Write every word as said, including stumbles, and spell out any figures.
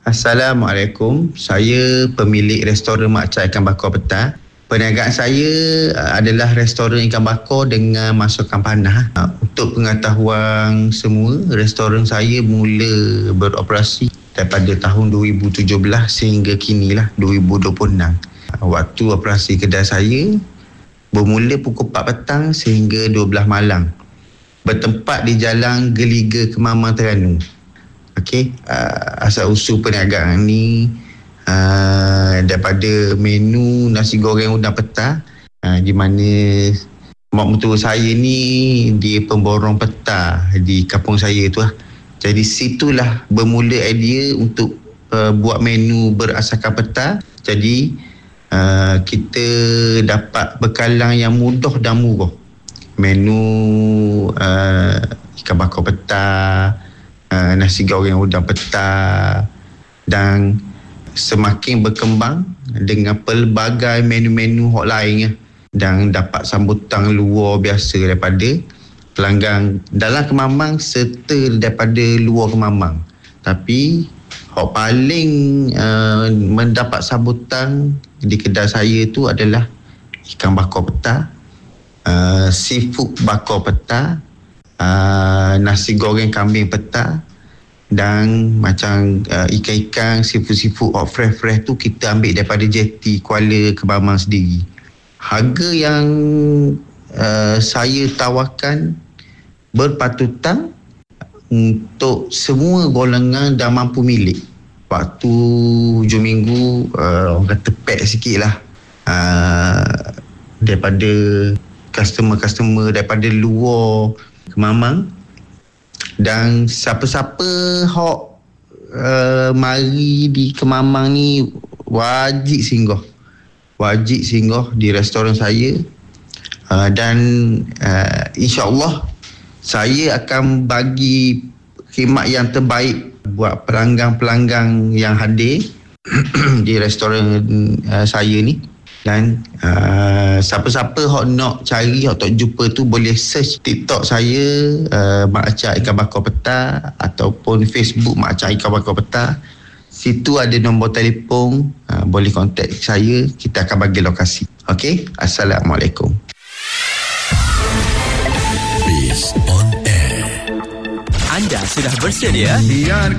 Assalamualaikum. Saya pemilik restoran Mak Cak Ikan Bakar Petai. Perniagaan saya adalah restoran ikan bakar dengan masukan panah. Untuk pengetahuan semua, restoran saya mula beroperasi daripada tahun dua ribu tujuh belas sehingga kinilah dua ribu dua puluh enam. Waktu operasi kedai saya bermula pukul empat petang sehingga dua belas malam. Bertempat di Jalan Geliga, Kemamang, Terengganu. Okey, uh, asal usul perniagaan ni uh, daripada menu nasi goreng udang peta, uh, di mana mak mentua saya ni dia pemborong peta di kampung saya tu lah. Jadi situlah bermula idea untuk uh, buat menu berasaskan peta. Jadi uh, kita dapat bekalan yang mudah dan murah. Menu uh, ikan bakar peta, Uh, nasi goreng udang peta, dan semakin berkembang dengan pelbagai menu-menu hot lainnya, dan dapat sambutan luar biasa daripada pelanggan dalam Kemamang serta daripada luar Kemamang. Tapi hot paling uh, mendapat sambutan di kedai saya tu adalah ikan bakar peta, uh, seafood bakar peta, Uh, nasi goreng kambing peta, dan macam uh, ikan-ikan seafood-seafood hot fresh-fresh tu kita ambil daripada Jeti Kuala Kemamang sendiri. Harga yang uh, saya tawarkan berpatutan untuk semua golongan dan mampu milik. Waktu hujung minggu uh, orang kata pack sikit lah, uh, daripada customer-customer daripada luar Kemamang. Dan siapa-siapa hok uh, mari di Kemamang ni wajib singgah wajib singgah di restoran saya, uh, dan uh, insya-Allah saya akan bagi khidmat yang terbaik buat pelanggan-pelanggan yang hadir di restoran uh, saya ni. Dan uh, siapa-siapa hok nak cari, hok tak jumpa tu, boleh search TikTok saya, uh, Mak Cak Ikan Bakar Peta, ataupun Facebook Mak Cak Ikan Bakar Peta. Situ ada nombor telefon, uh, boleh kontak saya, kita akan bagi lokasi. Okey, Assalamualaikum. Biz on Air. Anda sudah bersedia?